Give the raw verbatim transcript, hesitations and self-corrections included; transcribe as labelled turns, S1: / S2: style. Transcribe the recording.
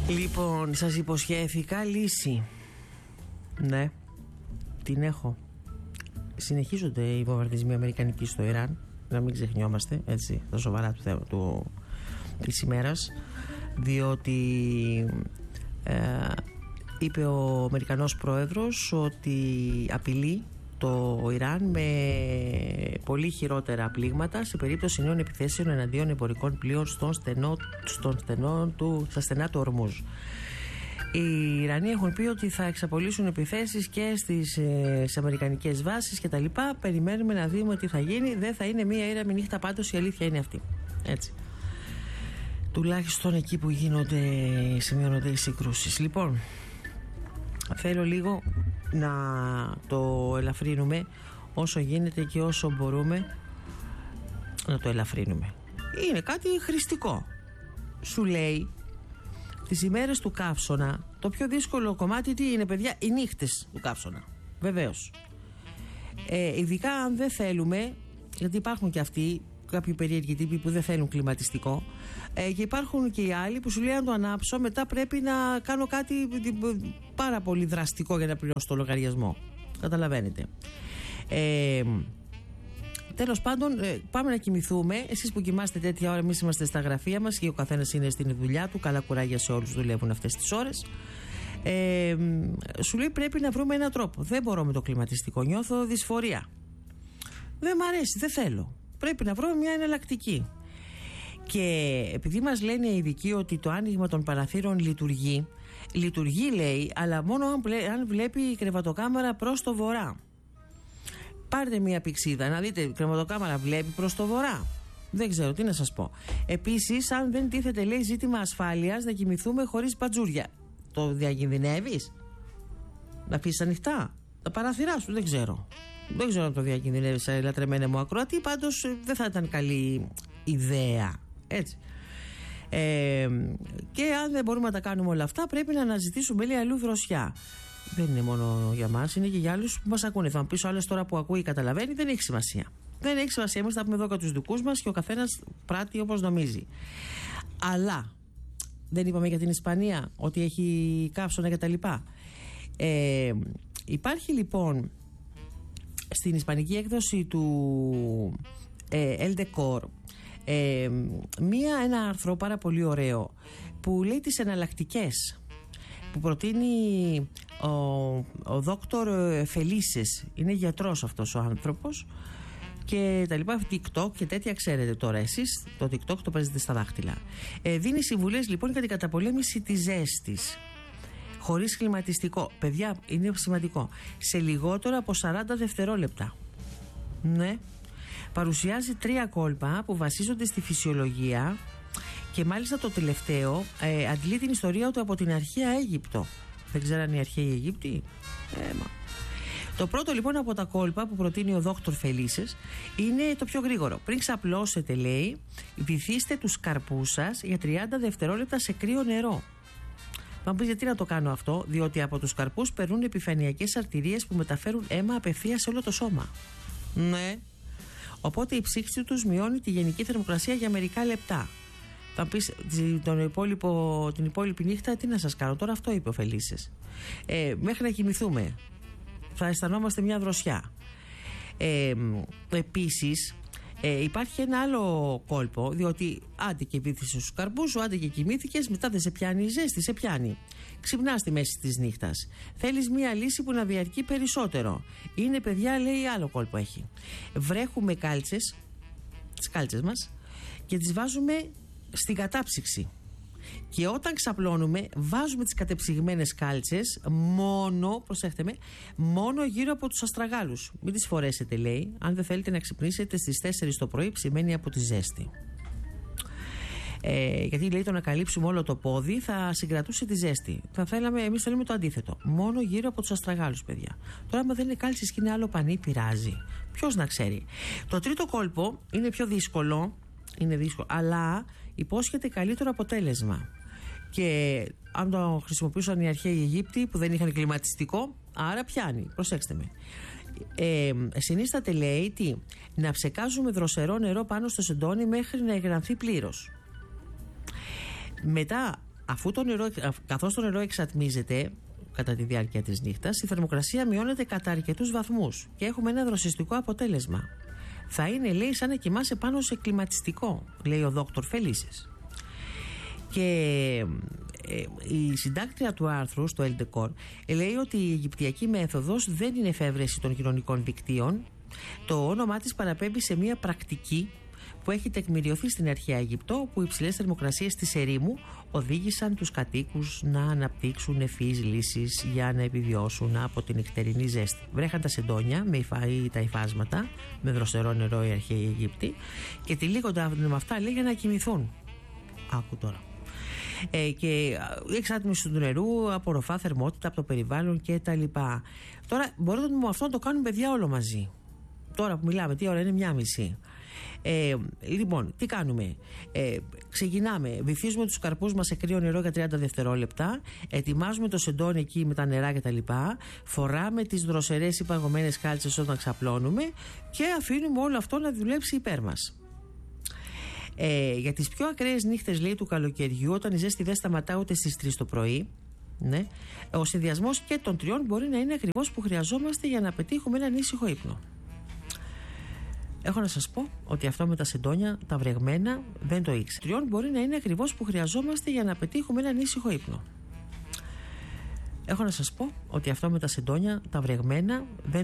S1: Λοιπόν, σας υποσχέθηκα λύση. Ναι, την έχω. Συνεχίζονται οι βομβαρδισμοί αμερικανικοί στο Ιράν. Να μην ξεχνιόμαστε, έτσι, τα σοβαρά του θέματος του, της ημέρας. Διότι ε, είπε ο Αμερικανός πρόεδρος ότι απειλεί το Ιράν με πολύ χειρότερα πλήγματα σε περίπτωση νέων επιθέσεων εναντίον εμπορικών πλοίων στον στενό, στον στενό του, στα στενά του Ορμούζ. Οι Ιρανοί έχουν πει ότι θα εξαπολύσουν επιθέσεις και στις, ε, στις αμερικανικές βάσεις και τα λοιπά. Περιμένουμε να δούμε τι θα γίνει. Δεν θα είναι μία ήρεμη νύχτα, πάντως η αλήθεια είναι αυτή. Έτσι. Τουλάχιστον εκεί που γίνονται, σημειώνονται οι συγκρούσεις. Λοιπόν, θέλω λίγο να το ελαφρύνουμε όσο γίνεται και όσο μπορούμε να το ελαφρύνουμε. Είναι κάτι χρηστικό. Σου λέει τις ημέρες του καύσωνα, το πιο δύσκολο κομμάτι τι είναι, παιδιά? Οι νύχτες του καύσωνα. Βεβαίως. Ε, ειδικά αν δεν θέλουμε, γιατί υπάρχουν και αυτοί κάποιοι περίεργοι τύποι που δεν θέλουν κλιματιστικό, ε, και υπάρχουν και οι άλλοι που σου λέει αν το ανάψω μετά πρέπει να κάνω κάτι πάρα πολύ δραστικό για να πληρώσω το λογαριασμό. Καταλαβαίνετε. Ε, Τέλος πάντων, πάμε να κοιμηθούμε. Εσείς που κοιμάστε τέτοια ώρα, εμείς είμαστε στα γραφεία μας και ο καθένας είναι στην δουλειά του. Καλά κουράγια σε όλους, δουλεύουν αυτές τις ώρες. Ε, σου λέει πρέπει να βρούμε έναν τρόπο. Δεν μπορώ με το κλιματιστικό, νιώθω δυσφορία. Δεν μ' αρέσει, δεν θέλω. Πρέπει να βρούμε μια εναλλακτική. Και επειδή μας λένε οι ειδικοί ότι το άνοιγμα των παραθύρων λειτουργεί, λειτουργεί λέει, αλλά μόνο αν βλέπει η κρεβατοκάμαρα προς το βορρά. Πάρτε μια πηξίδα να δείτε, η κρεβατοκάμαρα βλέπει προς το βορρά. Δεν ξέρω τι να σας πω. Επίσης, αν δεν τίθεται λέει ζήτημα ασφάλειας, να κοιμηθούμε χωρίς μπατζούρια. Το διακινδυνεύεις? Να αφήσεις ανοιχτά τα παράθυρά σου? Δεν ξέρω. Δεν ξέρω αν το διακινδυνεύεις, λατρεμένε μου ακροατή. Πάντως δεν θα ήταν καλή ιδέα. Έτσι. Ε, και αν δεν μπορούμε να τα κάνουμε όλα αυτά, πρέπει να αναζητήσουμε λέει αλλού δροσιά. Δεν είναι μόνο για μας, είναι και για άλλους που μας ακούνε. Θα μου πεις ο άλλος τώρα που ακούει, καταλαβαίνει, δεν έχει σημασία. Δεν έχει σημασία. Εμείς θα πούμε εδώ και τους δικούς μας και ο καθένας πράττει όπως νομίζει. Αλλά δεν είπαμε για την Ισπανία ότι έχει καύσωνα και τα λοιπά. Ε, υπάρχει λοιπόν στην ισπανική έκδοση του ε, El Decor ε, μία, ένα άρθρο πάρα πολύ ωραίο που λέει τις εναλλακτικές που προτείνει ο, ο δόκτωρ Φελίσες. Είναι γιατρός αυτός ο άνθρωπος και τα λοιπά, TikTok και τέτοια ξέρετε τώρα εσείς, το TikTok το παίζετε στα δάχτυλα. Ε, δίνει συμβουλές λοιπόν για την καταπολέμηση της ζέστης χωρίς κλιματιστικό. Παιδιά, είναι σημαντικό. Σε λιγότερο από σαράντα δευτερόλεπτα. Ναι. Παρουσιάζει τρία κόλπα που βασίζονται στη φυσιολογία και μάλιστα το τελευταίο ε, αντλεί την ιστορία του από την αρχαία Αίγυπτο. Δεν ξέραν οι αρχαίοι Αιγύπτιοι. Ε, μα. Το πρώτο λοιπόν από τα κόλπα που προτείνει ο δόκτωρ Φελίσες είναι το πιο γρήγορο. Πριν ξαπλώσετε, λέει, βυθίστε τους καρπούς σας για τριάντα δευτερόλεπτα σε κρύο νερό. Θα μου πεις γιατί να το κάνω αυτό? Διότι από τους καρπούς περνούν επιφανειακές αρτηρίες που μεταφέρουν αίμα απευθείας σε όλο το σώμα. Ναι. Οπότε η ψήξη τους μειώνει τη γενική θερμοκρασία για μερικά λεπτά. Θα πεις τον υπόλοιπο, την υπόλοιπη νύχτα τι να σας κάνω? Τώρα αυτό είπε ο Φελίσες. Ε, μέχρι να κοιμηθούμε θα αισθανόμαστε μια δροσιά. Ε, επίσης ε, υπάρχει ένα άλλο κόλπο, διότι άντε και βύθισες στους καρπούς σου, άντε και κοιμήθηκες, μετά δεν σε πιάνει η ζέστη, σε πιάνει. Ξυπνάς στη μέση της νύχτας. Θέλεις μια λύση που να διαρκεί περισσότερο. Είναι, παιδιά, λέει, άλλο κόλπο έχει. Βρέχουμε κάλτσες, τις κάλτσες μας, και τις βάζουμε στην κατάψυξη. Και όταν ξαπλώνουμε, βάζουμε τις κατεψυγμένες κάλτσες μόνο, προσέχτε με, μόνο γύρω από τους αστραγάλους. Μην τις φορέσετε, λέει, αν δεν θέλετε να ξυπνήσετε στις τέσσερις το πρωί ψημένοι από τη ζέστη. Ε, γιατί λέει το να καλύψουμε όλο το πόδι θα συγκρατούσε τη ζέστη. Θα θέλαμε, εμείς θέλουμε το αντίθετο. Μόνο γύρω από τους αστραγάλους, παιδιά. Τώρα, άμα δεν είναι κάλτσες και είναι άλλο πανί, πειράζει. Ποιος να ξέρει. Το τρίτο κόλπο είναι πιο δύσκολο. Είναι δύσκολο, αλλά υπόσχεται καλύτερο αποτέλεσμα. Και αν το χρησιμοποιούσαν οι αρχαίοι Αιγύπτιοι που δεν είχαν κλιματιστικό, άρα πιάνει. Προσέξτε με. Ε, συνίσταται, λέει, τι, να ψεκάζουμε δροσερό νερό πάνω στο σεντόνι μέχρι να εγγραμθεί πλήρως. Μετά, Αφού το νερό, καθώς το νερό εξατμίζεται κατά τη διάρκεια της νύχτας, η θερμοκρασία μειώνεται κατά αρκετούς βαθμούς και έχουμε ένα δροσιστικό αποτέλεσμα. Θα είναι, λέει, σαν να κοιμάσαι πάνω σε κλιματιστικό, λέει ο δόκτωρ Φελίσης. Και ε, η συντάκτρια του άρθρου στο El Decor λέει ότι η Αιγυπτιακή μέθοδος δεν είναι εφεύρεση των κοινωνικών δικτύων. Το όνομά της παραπέμπει σε μια πρακτική που έχει τεκμηριωθεί στην αρχαία Αίγυπτο, όπου οι υψηλές θερμοκρασίες της ερήμου οδήγησαν τους κατοίκους να αναπτύξουν ευφυείς λύσεις για να επιβιώσουν από την νυχτερινή ζέστη. Βρέχαν τα σεντόνια με υφαΐ, τα υφάσματα, με δροσερό νερό οι αρχαίοι Αιγύπτιοι, και τυλίγονταν με αυτά, λέει, για να κοιμηθούν. Άκου τώρα. Ε, και η εξάτμιση του νερού απορροφά θερμότητα από το περιβάλλον κτλ. Τώρα μπορείτε με αυτό να το κάνουν, παιδιά, όλο μαζί. Τώρα που μιλάμε, τι ώρα είναι, μία μισή. Ε, λοιπόν, τι κάνουμε? Ε, ξεκινάμε, βυθίζουμε τους καρπούς μας σε κρύο νερό για τριάντα δευτερόλεπτα, ετοιμάζουμε το σεντόνι εκεί με τα νερά κτλ. Φοράμε τις δροσερές ή παγωμένες κάλτσες όταν ξαπλώνουμε και αφήνουμε όλο αυτό να δουλέψει υπέρ μας. Ε, για τις πιο ακραίες νύχτες, λέει, του καλοκαιριού, όταν η ζέστη δεν σταματά ούτε στις τρεις το πρωί, ναι, ο συνδυασμός και των τριών μπορεί να είναι ακριβώς που χρειαζόμαστε για να πετύχουμε έναν ήσυχο ύπνο. Έχω να σας πω ότι αυτό με τα σεντόνια, τα βρεγμένα, δεν το ήξερα. Τριών μπορεί να είναι ακριβώς που χρειαζόμαστε για να πετύχουμε έναν ήσυχο ύπνο. Έχω να σας πω ότι αυτό με τα σεντόνια, τα βρεγμένα, δεν